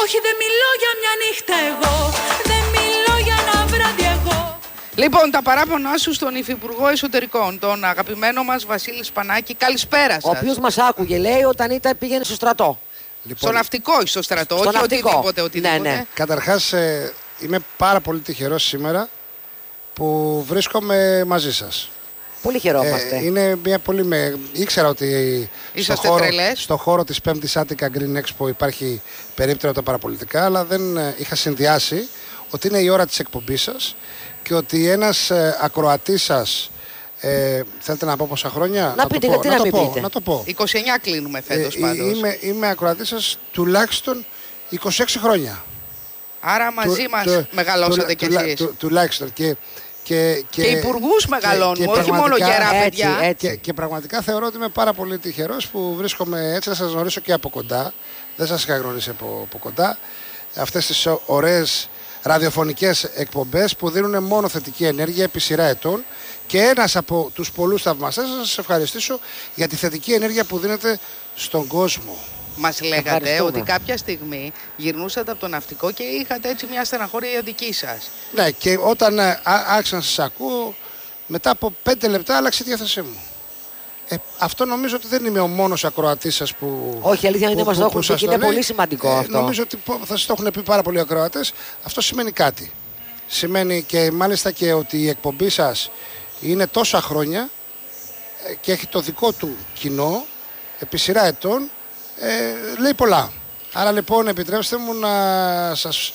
Όχι, δεν μιλώ για μια νύχτα εγώ, δεν μιλώ για ένα βράδυ εγώ. Λοιπόν, τα παράπονά σου στον Υφυπουργό Εσωτερικών, τον αγαπημένο μας Βασίλη Σπανάκη, καλησπέρα σας. Ο οποίος μας άκουγε, λέει, όταν πήγαινε στο στρατό. Λοιπόν, στο ναυτικό ή στο στρατό, όχι οτιδήποτε. Ναι. Καταρχάς, είμαι πάρα πολύ τυχερός σήμερα που βρίσκομαι μαζί σας. Πολύ χαιρόμαστε. Είναι μια πολύ Ήξερα ότι στο χώρο της 5ης Attica Green Expo υπάρχει περίπτωση τα παραπολιτικά, αλλά δεν είχα συνδυάσει ότι είναι η ώρα της εκπομπής σας και ότι ένας ακροατής σας, θέλετε να πω πόσα χρόνια? Να το πω. 29 κλείνουμε φέτος πάντως. Είμαι ακροατής σας τουλάχιστον 26 χρόνια. Άρα μαζί μας μεγαλώσατε κι εσείς. Τουλάχιστον. Και υπουργούς μεγαλώνουμε, όχι μόνο γερά παιδιά. Και πραγματικά θεωρώ ότι είμαι πάρα πολύ τυχερός που βρίσκομαι έτσι, να σας γνωρίσω και από κοντά. Δεν σας είχα γνωρίσει από κοντά. Αυτές τις ωραίες ραδιοφωνικές εκπομπές που δίνουν μόνο θετική ενέργεια επί σειρά ετών. Και ένας από τους πολλούς θαυμαστές, να σας ευχαριστήσω για τη θετική ενέργεια που δίνετε στον κόσμο. Μας λέγατε ότι κάποια στιγμή γυρνούσατε από το ναυτικό και είχατε έτσι μια στεναχώρια δική σας. Ναι, και όταν άρχισα να σας ακούω, μετά από 5 λεπτά άλλαξε η διάθεσή μου. Αυτό νομίζω ότι δεν είμαι ο μόνος ακροατής σας που. Όχι, αλήθεια είναι μας το έχουν πει και είναι πολύ σημαντικό αυτό. Νομίζω ότι θα σας το έχουν πει πάρα πολλοί ακροατές. Αυτό σημαίνει κάτι. Σημαίνει και μάλιστα και ότι η εκπομπή σας είναι τόσα χρόνια και έχει το δικό του κοινό επί σειρά ετών. Λέει πολλά. Άρα λοιπόν επιτρέψτε μου να σας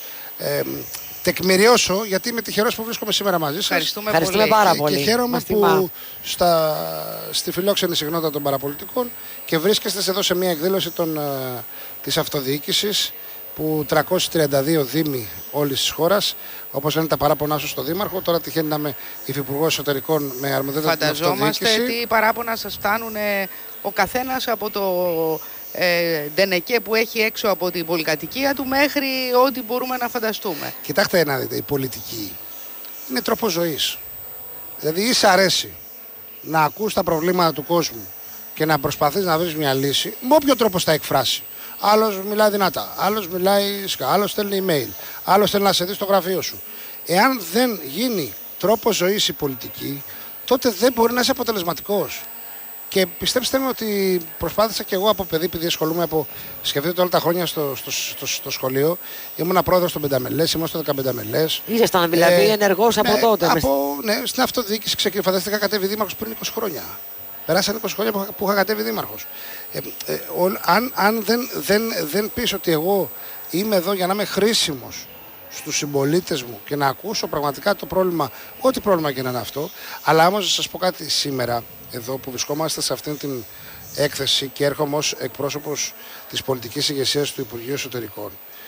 τεκμηριώσω, γιατί είμαι τυχερός που βρίσκομαι σήμερα μαζί σας. Ευχαριστούμε πάρα πολύ. Και χαίρομαι που στη φιλόξενη συχνότητα των παραπολιτικών και βρίσκεστε εδώ σε μια εκδήλωση της αυτοδιοίκησης που 332 δήμοι όλης της χώρας, όπως λένε τα παράπονά σου στο Δήμαρχο, τώρα τυχαίνει να είμαι Υφυπουργός Εσωτερικών με αρμοδιότητα την αυτοδιοίκηση. Φανταζόμαστε τι παράπονα σας φτάνουν ο καθένας από το ντενεκέ που έχει έξω από την πολυκατοικία του μέχρι ό,τι μπορούμε να φανταστούμε. Κοιτάξτε να δείτε, η πολιτική είναι τρόπος ζωής. Δηλαδή ή σ' αρέσει να ακούς τα προβλήματα του κόσμου και να προσπαθείς να βρεις μια λύση, με όποιο τρόπο θα εκφράσει. Άλλος μιλάει δυνατά, άλλος μιλάει σκα, άλλος στέλνει email, άλλος θέλει να σε δει στο γραφείο σου. Εάν δεν γίνει τρόπος ζωής η πολιτική, τότε δεν μπορεί να είσαι αποτελεσματικός. Και πιστέψτε με ότι προσπάθησα και εγώ από παιδί, επειδή ασχολούμαι σκεφτείτε όλα τα χρόνια στο σχολείο. Ήμουν πρόεδρος των Πενταμελές, ήμουν στο 15 Μελές. Ήσασταν δηλαδή ενεργός από τότε. Ναι, στην αυτοδιοίκηση φανταστικά κατέβει δήμαρχος πριν 20 χρόνια. Περάσαν 20 χρόνια που είχα κατέβει δήμαρχος. Αν δεν πεις ότι εγώ είμαι εδώ για να είμαι χρήσιμος στους συμπολίτες μου και να ακούσω πραγματικά το πρόβλημα, ό,τι πρόβλημα και να είναι αυτό, αλλά όμως να σας πω κάτι σήμερα, εδώ που βρισκόμαστε σε αυτήν την έκθεση και έρχομαι ως εκπρόσωπος της πολιτικής ηγεσίας του Υπουργείου Εσωτερικών,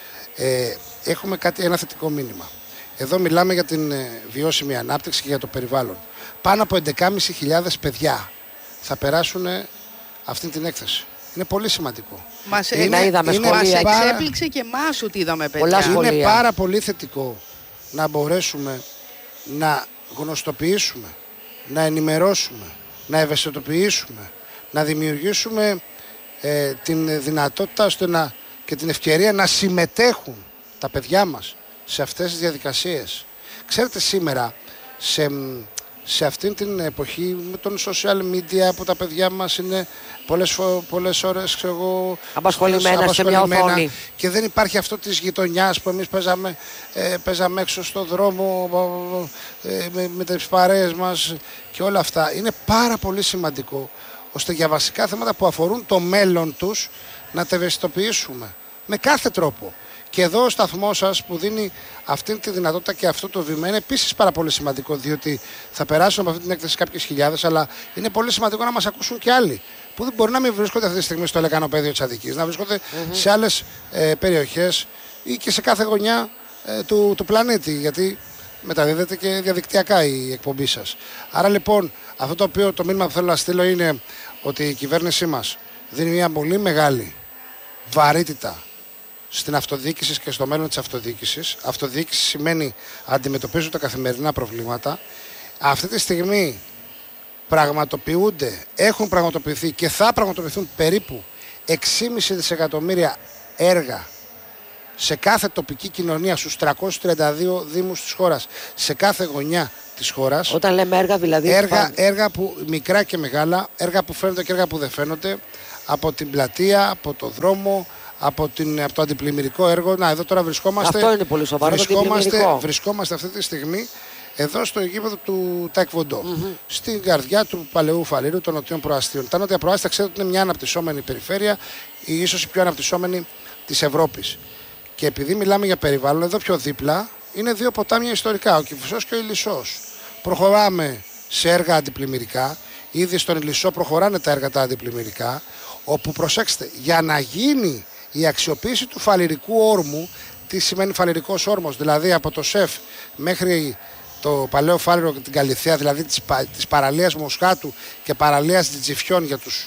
έχουμε ένα θετικό μήνυμα. Εδώ μιλάμε για την βιώσιμη ανάπτυξη και για το περιβάλλον. Πάνω από 11.500 παιδιά θα περάσουν αυτή την έκθεση. Είναι πολύ σημαντικό. Μας εξέπληξε και εμάς ότι είδαμε παιδιά. Είναι πάρα πολύ θετικό να μπορέσουμε να γνωστοποιήσουμε, να ενημερώσουμε, να ευαισθητοποιήσουμε, να δημιουργήσουμε την δυνατότητα και την ευκαιρία να συμμετέχουν τα παιδιά μας σε αυτές τις διαδικασίες. Ξέρετε, σήμερα σε αυτήν την εποχή με τον social media που τα παιδιά μας είναι πολλές ώρες απασχολημένα σε μια οθόνη και δεν υπάρχει αυτό της γειτονιάς που εμείς παίζαμε έξω στο δρόμο με τις παρέες μας και όλα αυτά. Είναι πάρα πολύ σημαντικό ώστε για βασικά θέματα που αφορούν το μέλλον τους να τα ευαισθητοποιήσουμε με κάθε τρόπο. Και εδώ ο σταθμός σας που δίνει αυτή τη δυνατότητα και αυτό το βήμα είναι επίσης πάρα πολύ σημαντικό, διότι θα περάσουν από αυτή την έκθεση κάποιες χιλιάδες, αλλά είναι πολύ σημαντικό να μας ακούσουν και άλλοι που δεν μπορεί να μην βρίσκονται αυτή τη στιγμή στο λεκανοπέδιο της Αττικής, να βρίσκονται σε άλλες περιοχές ή και σε κάθε γωνιά του πλανήτη, γιατί μεταδίδεται και διαδικτυακά η εκπομπή σας. Άρα λοιπόν αυτό το μήνυμα που θέλω να στείλω είναι ότι η κυβέρνησή μας δίνει μια πολύ μεγάλη βαρύτητα στην αυτοδιοίκηση και στο μέλλον της αυτοδιοίκησης. Αυτοδιοίκηση σημαίνει αντιμετωπίζουν τα καθημερινά προβλήματα. Αυτή τη στιγμή πραγματοποιούνται, έχουν πραγματοποιηθεί και θα πραγματοποιηθούν περίπου 6,5 δισεκατομμύρια έργα σε κάθε τοπική κοινωνία, στους 332 δήμους της χώρας, σε κάθε γωνιά της χώρας. Όταν λέμε έργα δηλαδή. Έργα που μικρά και μεγάλα, έργα που φαίνονται και έργα που δεν φαίνονται, από την πλατεία, από το δρόμο, από το αντιπλημμυρικό έργο. Να, εδώ τώρα βρισκόμαστε. Αυτό είναι πολύ σοβαρό. Βρισκόμαστε αυτή τη στιγμή εδώ στο γήπεδο του Ταϊκβοντό. Στην καρδιά του παλαιού Φαλήρου των νοτιών προαστίων. Τα νότια προάστια, ξέρετε ότι είναι μια αναπτυσσόμενη περιφέρεια, ίσως η πιο αναπτυσσόμενη της Ευρώπης. Και επειδή μιλάμε για περιβάλλον, εδώ πιο δίπλα είναι δύο ποτάμια ιστορικά, ο Κηφισός και ο Ηλισσός. Προχωράμε σε έργα αντιπλημμυρικά. Ήδη στον Ηλισσό προχωράνε τα έργα τα αντιπλημμυρικά, όπου προσέξτε, για να γίνει η αξιοποίηση του φαλυρικού όρμου, τι σημαίνει φαλυρικός όρμος, δηλαδή από το ΣΕΦ μέχρι το παλαιό Φάληρο και την Καλυθέα, δηλαδή της παραλίας Μοσχάτου και παραλίας Τζιφιών για τους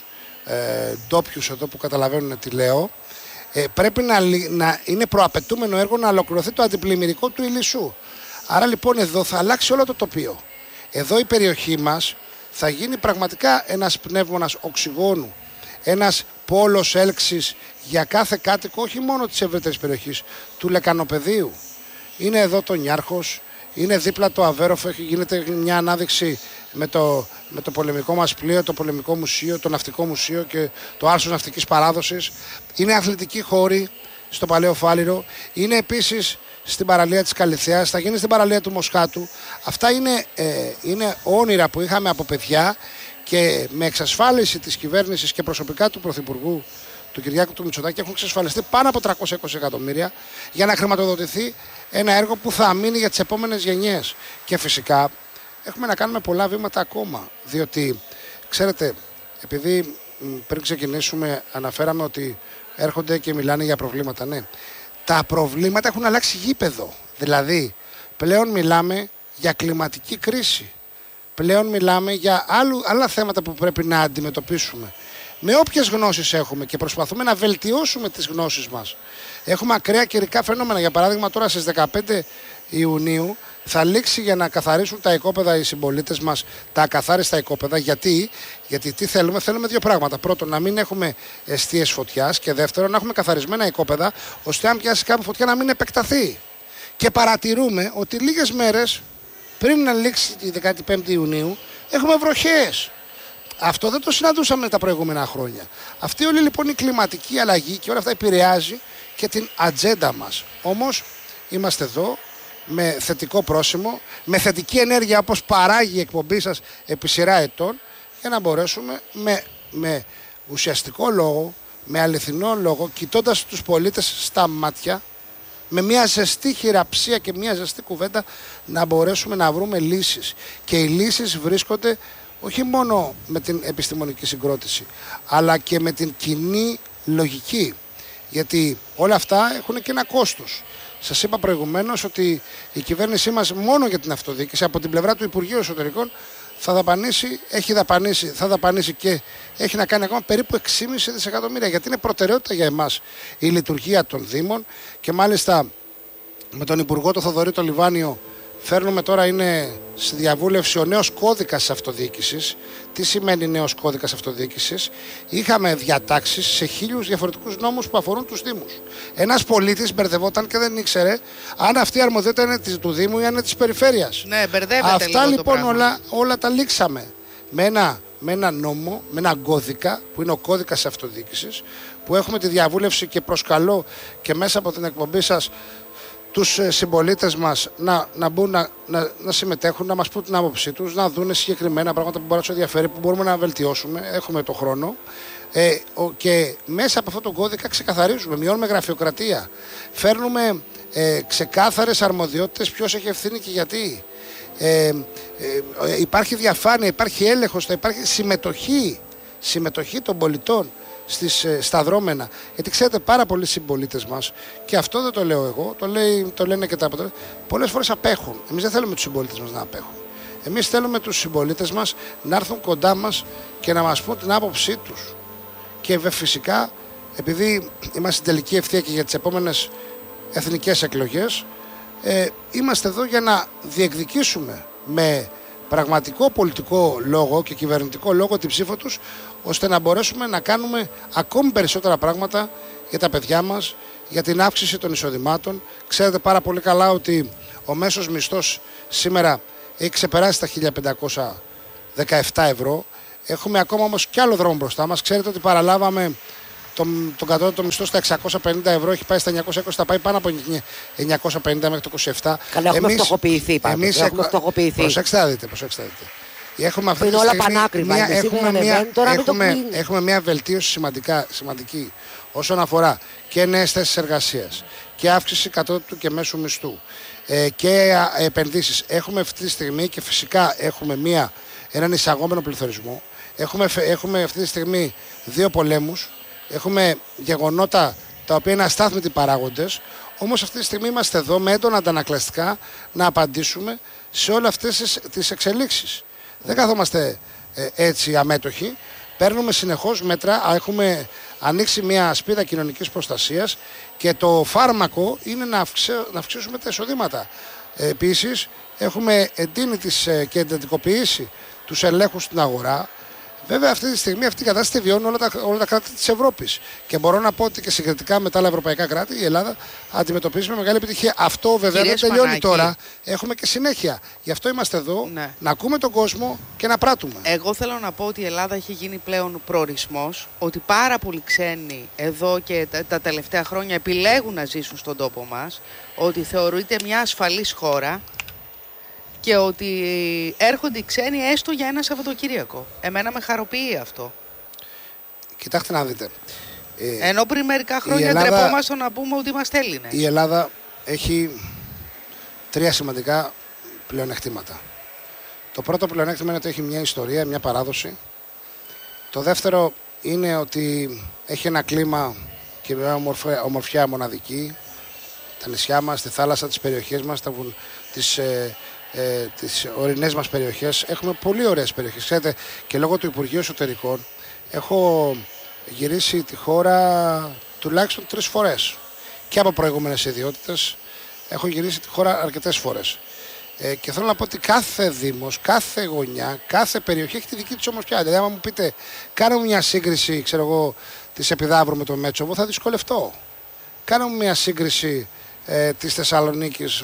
ντόπιους εδώ που καταλαβαίνουν τι λέω, πρέπει να είναι προαπαιτούμενο έργο να ολοκληρωθεί το αντιπλημμυρικό του Ηλισσού. Άρα λοιπόν εδώ θα αλλάξει όλο το τοπίο. Εδώ η περιοχή μας θα γίνει πραγματικά ένας πνεύμονας οξυγόνου, ένας πόλος έλξης για κάθε κάτοικο, όχι μόνο της ευρύτερης περιοχής, του Λεκανοπεδίου. Είναι εδώ το Νιάρχος, είναι δίπλα το Αβέροφο, γίνεται μια ανάδειξη με το πολεμικό μας πλοίο, το πολεμικό μουσείο, το ναυτικό μουσείο και το άρσος ναυτικής παράδοσης. Είναι αθλητικοί χώροι στο Παλαιό Φάληρο, είναι επίσης στην παραλία της Καλυθέας, θα γίνει στην παραλία του Μοσχάτου. Αυτά είναι όνειρα που είχαμε από παιδιά και με εξασφάλιση της κυβέρνησης και προσωπικά του Πρωθυπουργού του Κυριάκου του Μητσοτάκη έχουν εξασφαλιστεί πάνω από 320 εκατομμύρια για να χρηματοδοτηθεί ένα έργο που θα μείνει για τις επόμενες γενιές. Και φυσικά έχουμε να κάνουμε πολλά βήματα ακόμα, διότι ξέρετε, επειδή πριν ξεκινήσουμε αναφέραμε ότι έρχονται και μιλάνε για προβλήματα, ναι. Τα προβλήματα έχουν αλλάξει γήπεδο. Δηλαδή, πλέον μιλάμε για κλιματική κρίση. Πλέον μιλάμε για άλλα θέματα που πρέπει να αντιμετωπίσουμε. Με όποιες γνώσεις έχουμε και προσπαθούμε να βελτιώσουμε τις γνώσεις μας. Έχουμε ακραία καιρικά φαινόμενα. Για παράδειγμα, τώρα στις 15 Ιουνίου θα λήξει για να καθαρίσουν τα οικόπεδα οι συμπολίτες μας, τα ακαθάριστα οικόπεδα. Γιατί τι θέλουμε? Θέλουμε δύο πράγματα. Πρώτον, να μην έχουμε εστίες φωτιάς και δεύτερον, να έχουμε καθαρισμένα οικόπεδα, ώστε αν πιάσει κάπου φωτιά να μην επεκταθεί. Και παρατηρούμε ότι λίγες μέρες πριν να λήξει τη 15η Ιουνίου έχουμε βροχές. Αυτό δεν το συναντούσαμε τα προηγούμενα χρόνια. Αυτή όλη λοιπόν η κλιματική αλλαγή και όλα αυτά επηρεάζει και την ατζέντα μας. Όμως είμαστε εδώ με θετικό πρόσημο, με θετική ενέργεια όπως παράγει η εκπομπή σας επί σειρά ετών, για να μπορέσουμε με ουσιαστικό λόγο, με αληθινό λόγο, κοιτώντας τους πολίτες στα μάτια, με μια ζεστή χειραψία και μια ζεστή κουβέντα, να μπορέσουμε να βρούμε λύσεις. Και οι λύσεις βρίσκονται όχι μόνο με την επιστημονική συγκρότηση, αλλά και με την κοινή λογική. Γιατί όλα αυτά έχουν και ένα κόστος. Σας είπα προηγουμένως ότι η κυβέρνησή μας μόνο για την αυτοδιοίκηση, από την πλευρά του Υπουργείου Εσωτερικών, θα δαπανίσει και έχει να κάνει ακόμα περίπου 6,5 δισεκατομμύρια. Γιατί είναι προτεραιότητα για εμάς η λειτουργία των Δήμων και μάλιστα με τον Υπουργό τον Θοδωρή τον Λιβάνιο φέρνουμε τώρα, είναι στη διαβούλευση ο νέος κώδικας αυτοδιοίκησης. Τι σημαίνει νέος κώδικας αυτοδιοίκησης? Είχαμε διατάξεις σε 1.000 διαφορετικούς νόμους που αφορούν τους Δήμους. Ένας πολίτης μπερδευόταν και δεν ήξερε αν αυτή η αρμοδιότητα είναι του Δήμου ή αν είναι της περιφέρειας. Ναι, μπερδεύεται. Αυτά λοιπόν όλα τα λήξαμε με ένα νόμο, με ένα κώδικα που είναι ο κώδικας αυτοδιοίκησης, που έχουμε τη διαβούλευση και προσκαλώ και μέσα από την εκπομπή σας τους συμπολίτες μας να μπουν να συμμετέχουν, να μας πούν την άποψή τους, να δουν συγκεκριμένα πράγματα που μπορεί να τους ενδιαφέρει, που μπορούμε να βελτιώσουμε. Έχουμε το χρόνο. Και μέσα από αυτόν τον κώδικα ξεκαθαρίζουμε, μειώνουμε γραφειοκρατία. Φέρνουμε ξεκάθαρες αρμοδιότητες, ποιος έχει ευθύνη και γιατί. Υπάρχει διαφάνεια, υπάρχει έλεγχος, θα υπάρχει συμμετοχή των πολιτών στα δρόμενα. Γιατί ξέρετε, πάρα πολλοί συμπολίτες μας, και αυτό δεν το λέω εγώ, το λένε και τα αποτελέσματα, πολλές φορές απέχουν. Εμείς δεν θέλουμε τους συμπολίτες μας να απέχουν. Εμείς θέλουμε τους συμπολίτες μας να έρθουν κοντά μας και να μας πούν την άποψή τους. Και φυσικά, επειδή είμαστε στην τελική ευθεία και για τις επόμενες εθνικές εκλογές, είμαστε εδώ για να διεκδικήσουμε με πραγματικό πολιτικό λόγο και κυβερνητικό λόγο την ψήφο τους, ώστε να μπορέσουμε να κάνουμε ακόμη περισσότερα πράγματα για τα παιδιά μας, για την αύξηση των εισοδημάτων. Ξέρετε πάρα πολύ καλά ότι ο μέσος μισθός σήμερα έχει ξεπεράσει τα 1.517 ευρώ. Έχουμε ακόμα όμως κι άλλο δρόμο μπροστά μας. Ξέρετε ότι παραλάβαμε τον κατώτατο μισθό στα 650 ευρώ, έχει πάει στα 920, θα πάει πάνω από 950 μέχρι το 27. Καλά, έχουμε φτωχοποιηθεί πάντως. Προσέξτε να δείτε. Έχουμε αυτή είναι όλα πανάκριβα. Έχουμε μια βελτίωση σημαντική όσον αφορά και νέες θέσεις εργασίας και αύξηση κατώτατου και μέσου μισθού και επενδύσεις. Έχουμε αυτή τη στιγμή και φυσικά έχουμε έναν εισαγόμενο πληθωρισμό. Έχουμε αυτή τη στιγμή 2 πολέμους. Έχουμε γεγονότα τα οποία είναι αστάθμητοι παράγοντες. Όμως αυτή τη στιγμή είμαστε εδώ με έντονα αντανακλαστικά να απαντήσουμε σε όλες αυτές τις εξελίξεις. Δεν καθόμαστε έτσι αμέτωχοι. Παίρνουμε συνεχώς μέτρα. Έχουμε ανοίξει μια σπίδα κοινωνικής προστασίας και το φάρμακο είναι να αυξήσουμε τα εισοδήματα. Επίσης, έχουμε εντείνει και εντατικοποιήσει τους ελέγχους στην αγορά. Βέβαια, αυτή τη στιγμή αυτή η κατάσταση βιώνουν όλα τα κράτη της Ευρώπης. Και μπορώ να πω ότι και συγκριτικά με τα άλλα ευρωπαϊκά κράτη, η Ελλάδα αντιμετωπίζει με μεγάλη επιτυχία. Αυτό βέβαια δεν τελειώνει τώρα. Έχουμε και συνέχεια. Γι' αυτό είμαστε εδώ, να ακούμε τον κόσμο και να πράττουμε. Εγώ θέλω να πω ότι η Ελλάδα έχει γίνει πλέον προορισμός, ότι πάρα πολλοί ξένοι εδώ και τα τελευταία χρόνια επιλέγουν να ζήσουν στον τόπο μας, ότι θεωρείται μια ασφαλής χώρα. Και ότι έρχονται οι ξένοι έστω για ένα Σαββατοκύριακο. Εμένα με χαροποιεί αυτό. Κοιτάξτε να δείτε. Ενώ πριν μερικά χρόνια ντρεπόμαστε να πούμε ότι είμαστε Έλληνες. Η Ελλάδα έχει 3 σημαντικά πλεονεκτήματα. Το πρώτο πλεονέκτημα είναι ότι έχει μια ιστορία, μια παράδοση. Το δεύτερο είναι ότι έχει ένα κλίμα και μια ομορφιά μοναδική. Τα νησιά μας, τη θάλασσα, τις περιοχές μας, τις ορεινές μας περιοχές. Έχουμε πολύ ωραίες περιοχές. Ξέρετε, και λόγω του Υπουργείου Εσωτερικών έχω γυρίσει τη χώρα τουλάχιστον 3 φορές. Και από προηγούμενες ιδιότητες έχω γυρίσει τη χώρα αρκετές φορές. Και θέλω να πω ότι κάθε δήμος, κάθε γωνιά, κάθε περιοχή έχει τη δική της ομορφιά. Δηλαδή, άμα μου πείτε, κάνω μια σύγκριση, ξέρω εγώ, της Επιδαύρου με το Μέτσοβο, θα δυσκολευτώ. Κάνω μια σύγκριση της Θεσσαλονίκης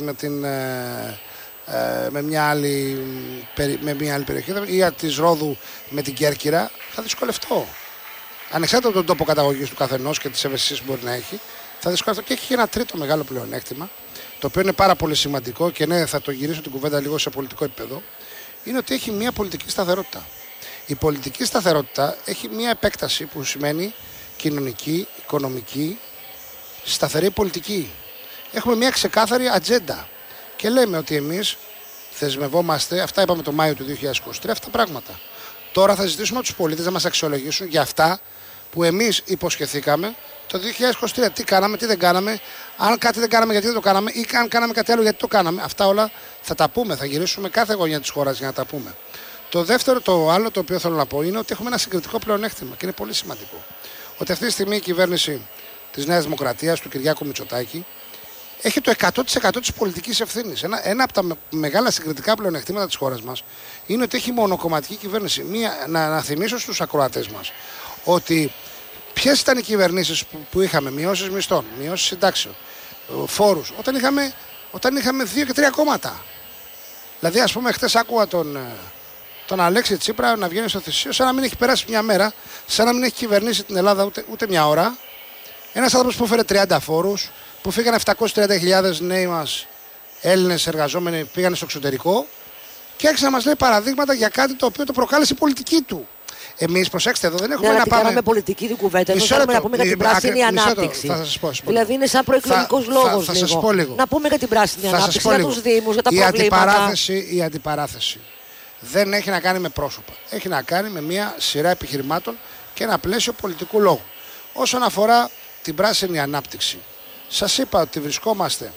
με μια άλλη περιοχή ή της Ρόδου με την Κέρκυρα, θα δυσκολευτώ. Ανεξάρτητα από τον τόπο καταγωγής του καθενός και τις ευαισθησίες που μπορεί να έχει, θα δυσκολευτώ. Και έχει και ένα τρίτο μεγάλο πλεονέκτημα, το οποίο είναι πάρα πολύ σημαντικό και ναι, θα το γυρίσω την κουβέντα λίγο σε πολιτικό επίπεδο, είναι ότι έχει μια πολιτική σταθερότητα. Η πολιτική σταθερότητα έχει μια επέκταση που σημαίνει κοινωνική, οικονομική, σταθερή πολιτική. Έχουμε μια ξεκάθαρη ατζέντα. Και λέμε ότι εμείς θεσμευόμαστε, αυτά είπαμε το Μάιο του 2023, αυτά τα πράγματα. Τώρα θα ζητήσουμε από τους πολίτες να μας αξιολογήσουν για αυτά που εμείς υποσχεθήκαμε το 2023. Τι κάναμε, τι δεν κάναμε, αν κάτι δεν κάναμε γιατί δεν το κάναμε ή αν κάναμε κάτι άλλο γιατί το κάναμε. Αυτά όλα θα τα πούμε, θα γυρίσουμε κάθε γωνιά της χώρας για να τα πούμε. Το δεύτερο, το άλλο το οποίο θέλω να πω είναι ότι έχουμε ένα συγκριτικό πλεονέκτημα και είναι πολύ σημαντικό. Ότι αυτή τη στιγμή η κυβέρνηση της Νέας Δημοκρατίας, του Κυριάκου Μητσοτάκη, έχει το 100% της πολιτικής ευθύνης. Ένα από τα μεγάλα συγκριτικά πλεονεκτήματα της χώρας μας είναι ότι έχει μονοκομματική κυβέρνηση. Να θυμίσω στους ακροατές μας ότι ποιες ήταν οι κυβερνήσεις που είχαμε, μειώσεις μισθών, μειώσεις συντάξεων, φόρους, όταν είχαμε 2 και 3 κόμματα. Δηλαδή, ας πούμε, χτες άκουγα τον Αλέξη Τσίπρα να βγαίνει στο θυσίο, σαν να μην έχει περάσει μια μέρα, σαν να μην έχει κυβερνήσει την Ελλάδα ούτε μια ώρα. Ένας άνθρωπος που έφερε 30 φόρους, που φύγανε 730.000 νέοι μας Έλληνες εργαζόμενοι, πήγανε στο εξωτερικό και άρχισε να μας λέει παραδείγματα για κάτι το οποίο το προκάλεσε η πολιτική του. Εμείς, προσέξτε εδώ, δεν έχουμε να πάμε. Κάναμε πολιτική την κουβέντα. Εμείς θέλουμε να πούμε για την πράσινη ανάπτυξη. Θα σας πω. Δηλαδή είναι σαν προεκλογικός λόγος. Θα σας πω λίγο. Να πούμε για την πράσινη ανάπτυξη, για τους Δήμους, για τα προβλήματα. Η αντιπαράθεση δεν έχει να κάνει με πρόσωπα. Έχει να κάνει με μια σειρά επιχειρημάτων και ένα πλαίσιο πολιτικού λόγου. Όσον αφορά την πράσινη ανάπτυξη, σας είπα ότι βρισκόμαστε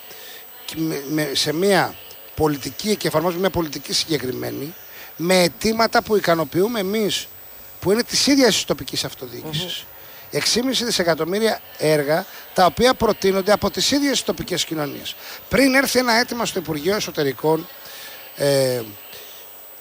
σε μια πολιτική και εφαρμόζουμε μια πολιτική συγκεκριμένη με αιτήματα που ικανοποιούμε εμείς, που είναι της ίδιας της τοπικής αυτοδιοίκησης. 6,5 δισεκατομμύρια έργα τα οποία προτείνονται από τις ίδιες τις τοπικές κοινωνίες. Πριν έρθει ένα αίτημα στο Υπουργείο Εσωτερικών,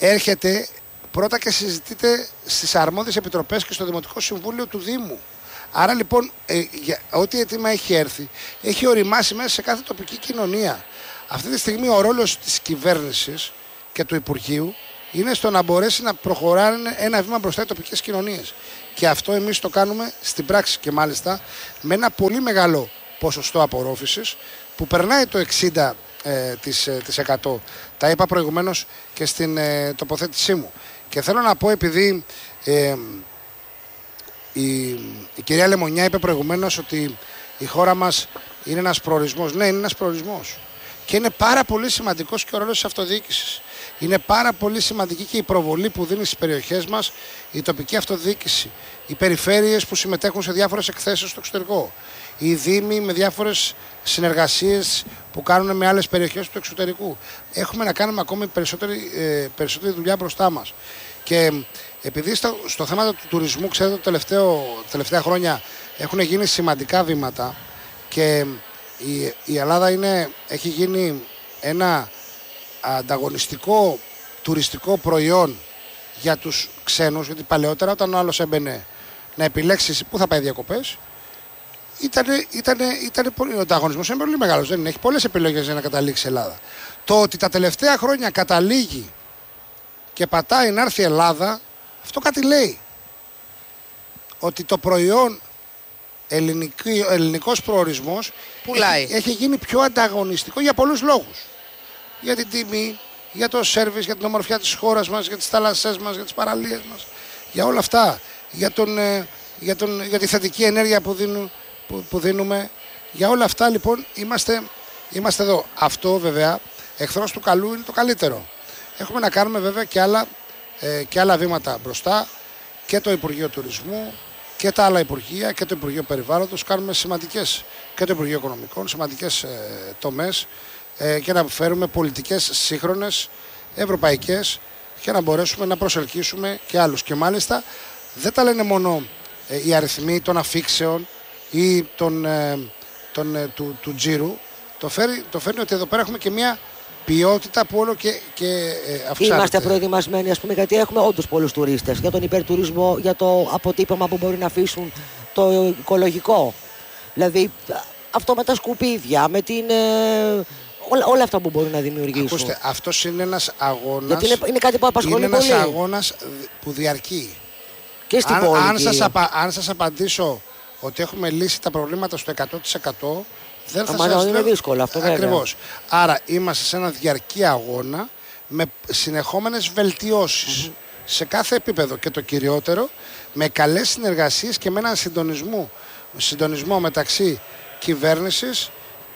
έρχεται πρώτα και συζητείται στις αρμόδιες επιτροπές και στο Δημοτικό Συμβούλιο του Δήμου. Άρα λοιπόν, ό,τι αίτημα έχει έρθει, έχει οριμάσει μέσα σε κάθε τοπική κοινωνία. Αυτή τη στιγμή ο ρόλος της κυβέρνησης και του Υπουργείου είναι στο να μπορέσει να προχωράνε ένα βήμα μπροστά οι τοπικές κοινωνίες. Και αυτό εμείς το κάνουμε στην πράξη και μάλιστα με ένα πολύ μεγάλο ποσοστό απορρόφησης που περνάει το 60%. Τα είπα προηγουμένως και στην τοποθέτησή μου. Και θέλω να πω, επειδή η κυρία Λεμονιά είπε προηγουμένως ότι η χώρα μας είναι ένας προορισμός. Ναι, είναι ένας προορισμός. Και είναι πάρα πολύ σημαντικός και ο ρόλος της αυτοδιοίκησης. Είναι πάρα πολύ σημαντική και η προβολή που δίνει στις περιοχές μας η τοπική αυτοδιοίκηση. Οι περιφέρειες που συμμετέχουν σε διάφορες εκθέσεις στο εξωτερικό. Οι δήμοι με διάφορες συνεργασίες που κάνουν με άλλες περιοχές του εξωτερικού. Έχουμε να κάνουμε ακόμη περισσότερη δουλειά μπροστά μας. Και επειδή στο θέμα του τουρισμού, ξέρετε, τελευταία χρόνια έχουν γίνει σημαντικά βήματα και η Ελλάδα έχει γίνει ένα ανταγωνιστικό τουριστικό προϊόν για τους ξένους, γιατί παλαιότερα όταν ο άλλος έμπαινε να επιλέξει πού θα πάει διακοπές, ο ανταγωνισμός είναι πολύ μεγάλος, δεν είναι, έχει πολλές επιλογές για να καταλήξει η Ελλάδα. Το ότι τα τελευταία χρόνια καταλήγει και πατάει να έρθει η Ελλάδα, αυτό κάτι λέει. Ότι το προϊόν ελληνικός προορισμός έχει γίνει πιο ανταγωνιστικό για πολλούς λόγους. Για την τιμή, για το σέρβις, για την ομορφιά της χώρας μας, για τις θάλασσές μας, για τις παραλίες μας, για όλα αυτά, για τη θετική ενέργεια που δίνουμε. Για όλα αυτά λοιπόν είμαστε εδώ. Αυτό βέβαια, εχθρός του καλού είναι το καλύτερο. Έχουμε να κάνουμε βέβαια και άλλα βήματα μπροστά, και το Υπουργείο Τουρισμού και τα άλλα Υπουργεία και το Υπουργείο Περιβάλλοντος. Κάνουμε σημαντικές, και το Υπουργείο Οικονομικών, σημαντικές τομές και να φέρουμε πολιτικές σύγχρονες, ευρωπαϊκές, και να μπορέσουμε να προσελκύσουμε και άλλους. Και μάλιστα δεν τα λένε μόνο οι αριθμοί των αφήξεων ή του τζίρου. Το φέρνει ότι εδώ πέρα έχουμε και μια ποιότητα που όλο και αυξάνεται. Είμαστε προετοιμασμένοι, ας πούμε, γιατί έχουμε όντως πολλούς τουρίστες, για τον υπερτουρισμό, για το αποτύπωμα που μπορεί να αφήσουν, το οικολογικό. Δηλαδή αυτό με τα σκουπίδια, με την... όλα αυτά που μπορούν να δημιουργήσουν. Ακούστε, αυτός είναι ένας αγώνας. Γιατί είναι κάτι που απασχολεί πολύ. Είναι ένας αγώνας που διαρκεί. Και στην πόλη. Αν σας απαντήσω ότι έχουμε λύσει τα προβλήματα στο 100%, δεν θα σας είναι δύσκολο αυτό, βέβαια. Ακριβώς. Άρα είμαστε σε ένα διαρκή αγώνα με συνεχόμενες βελτιώσεις σε κάθε επίπεδο, και το κυριότερο με καλές συνεργασίες και με έναν συντονισμό μεταξύ κυβέρνησης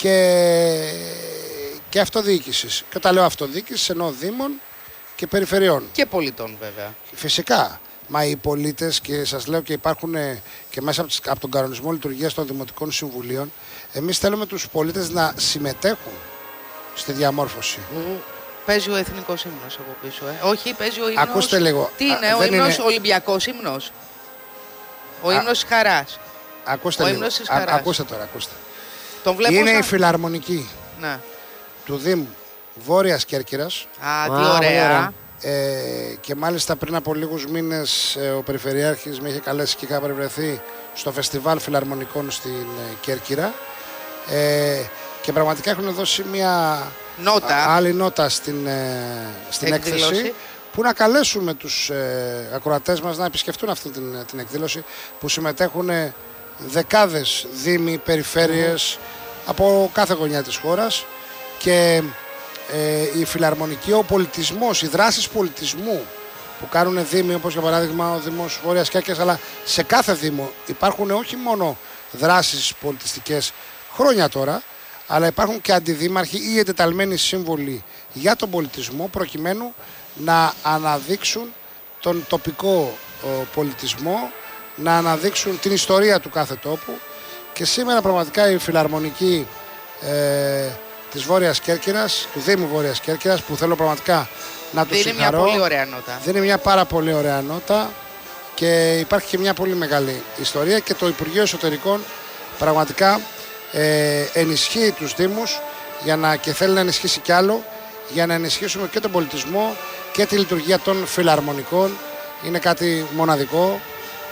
και αυτοδιοίκησης. Και όταν λέω αυτοδιοίκηση εννοώ δήμων και περιφερειών. Και πολιτών βέβαια. Φυσικά. Μα οι πολίτες, και σας λέω και υπάρχουν και μέσα από τον κανονισμό λειτουργίας των Δημοτικών Συμβουλίων, εμείς θέλουμε τους πολίτες να συμμετέχουν στη διαμόρφωση. Παίζει ο εθνικός ύμνος από πίσω. Όχι, παίζει ο ύμνος. Ακούστε λίγο. Τι είναι, ο ύμνος Ολυμπιακός ύμνος. Ο ύμνος της χαράς. Ακούστε λίγο. Ακούστε τώρα, ακούστε. Τον βλέπω είναι η φιλαρμονική του Δήμου Βόρειας Κέρκυρας. Τι ωραία. Και μάλιστα πριν από λίγους μήνες ο Περιφερειάρχης με είχε καλέσει και είχα παρευρεθεί στο Φεστιβάλ Φιλαρμονικών στην Κέρκυρα, και πραγματικά έχουν δώσει μια άλλη νότα στην έκθεση, που να καλέσουμε τους ακροατές μας να επισκεφτούν αυτή την εκδήλωση, που συμμετέχουν δεκάδες δήμοι, περιφέρειες από κάθε γωνιά της χώρας, και η φιλαρμονική, ο πολιτισμός, οι δράσεις πολιτισμού που κάνουν δήμοι, όπως για παράδειγμα ο Δήμος Βόρειας Κέρκυρας, αλλά σε κάθε δήμο υπάρχουν όχι μόνο δράσεις πολιτιστικές χρόνια τώρα, αλλά υπάρχουν και αντιδήμαρχοι ή εντεταλμένοι σύμβολοι για τον πολιτισμό, προκειμένου να αναδείξουν τον τοπικό πολιτισμό, να αναδείξουν την ιστορία του κάθε τόπου. Και σήμερα πραγματικά η φιλαρμονική της Βόρειας Κέρκυρας, του Δήμου Βόρειας Κέρκυρας, που θέλω πραγματικά να τους συγχαρώ. Είναι μια πολύ ωραία νότα. Δεν είναι μια πάρα πολύ ωραία νότα, και υπάρχει και μια πολύ μεγάλη ιστορία, και το Υπουργείο Εσωτερικών πραγματικά ενισχύει τους Δήμους και θέλει να ενισχύσει κι άλλο, για να ενισχύσουμε και τον πολιτισμό και τη λειτουργία των φιλαρμονικών. Είναι κάτι μοναδικό,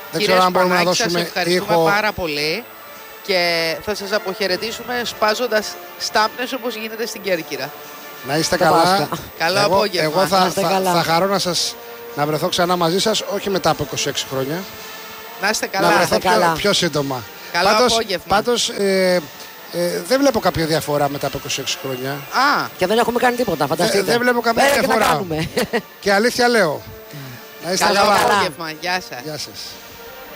Δεν Κύριε ξέρω αν μπορούμε να Σπανάκη, δώσουμε σας ευχαριστούμε ήχο. πάρα πολύ και θα σας αποχαιρετήσουμε σπάζοντας στάμπνες όπως γίνεται στην Κέρκυρα. Να είστε Το καλά. Πάσχα. Καλό απόγευμα. Εγώ Να είστε καλά. θα χαρώ να βρεθώ ξανά μαζί σας, όχι μετά από 26 χρόνια. Να είστε Να καλά. βρεθώ καλά. πιο σύντομα. Καλό απόγευμα. Πάντως δεν βλέπω κάποια διαφορά μετά από 26 χρόνια. Α, Και δεν έχουμε κάνει τίποτα, φανταστείτε. δεν βλέπω καμία Πέρα και να διαφορά. κάνουμε. Και αλήθεια λέω. Να είστε καλό καλά. απόγευμα. Γεια σας. Γεια σας.